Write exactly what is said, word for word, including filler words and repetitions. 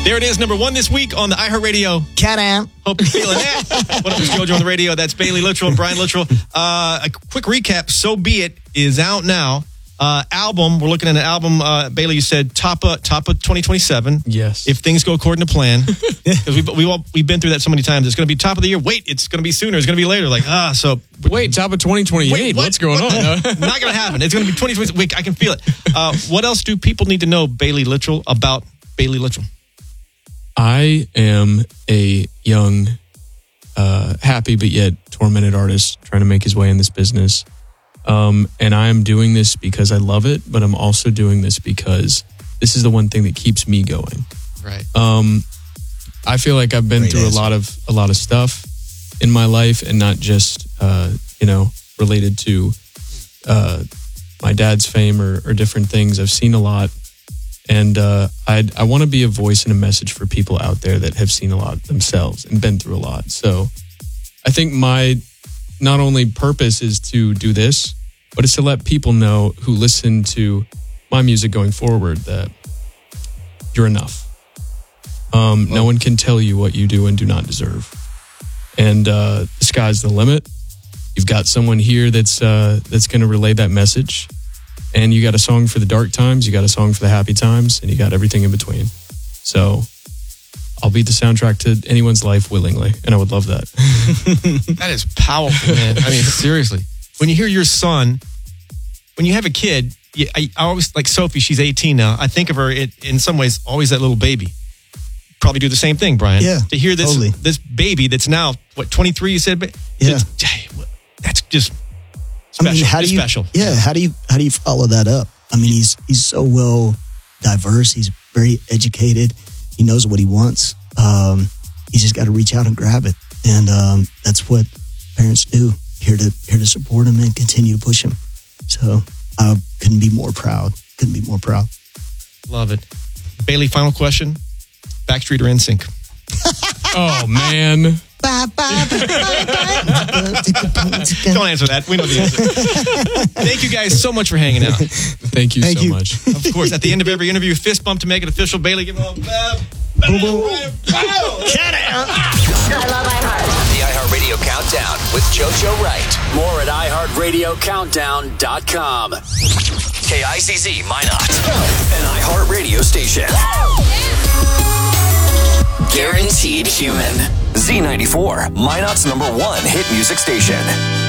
There it is, number one this week on the iHeartRadio Countdown. Hope you're feeling that. What up, it's JoJo on the radio. That's Bailey Littrell and Brian Littrell. Uh, a quick recap, So Be It is out now. Uh, album, we're looking at an album, uh, Bailey, you said top of, top of twenty twenty-seven. Yes. If things go according to plan. Because we've, we've, all, we've been through that so many times. It's going to be top of the year. Wait, it's going to be sooner. It's going to be later. Like, ah, so. Wait, top of twenty twenty-eight. Wait, what? What's going what? on? Not going to happen. It's going to be twenty twenty. Wait, I can feel it. Uh, what else do people need to know, Bailey Littrell, about Bailey Littrell? I am a young, uh, happy but yet tormented artist trying to make his way in this business. Um, and I am doing this because I love it, but I'm also doing this because this is the one thing that keeps me going. Right. Um, I feel like I've been Great through answer. a lot of a lot of stuff in my life, and not just uh, you know related to uh, my dad's fame or, or different things. I've seen a lot, and uh, I I want to be a voice and a message for people out there that have seen a lot themselves and been through a lot. So I think my not only purpose is to do this, but it's to let people know who listen to my music going forward that you're enough. Um, no one can tell you what you do and do not deserve. And uh, the sky's the limit. You've got someone here that's uh, that's going to relay that message. And you got a song for the dark times, you got a song for the happy times, and you got everything in between. So I'll be the soundtrack to anyone's life willingly, and I would love that. That is powerful, man. I mean, seriously. When you hear your son, when you have a kid, you, I, I always, like Sophie, she's eighteen now. I think of her in, in some ways always that little baby. Probably do the same thing, Brian. Yeah, To hear this totally. this baby that's now, what, twenty-three, you said? But Yeah. That's just I special. mean, how do It's you, special. Yeah, how do you how do you follow that up? I mean, he's he's so well diverse. He's very educated. He knows what he wants. Um, he's just got to reach out and grab it, and um, that's what parents do. Here to here to support him and continue to push him. So I couldn't be more proud. Couldn't be more proud. Love it. Bailey, final question. Backstreet or N Sync? Oh, man. Don't answer that. We know the answer. Thank you guys so much for hanging out. Thank you Thank so you. much. Of course, at the end of every interview, fist bump to make it official. Bailey, give him a uh, Boom, boom. I love iHeart. The iHeartRadio Countdown with JoJo Wright. More at i heart radio countdown dot com. K I Z Z Minot, an iHeartRadio station. Guaranteed human. Z ninety-four, Minot's number one hit music station.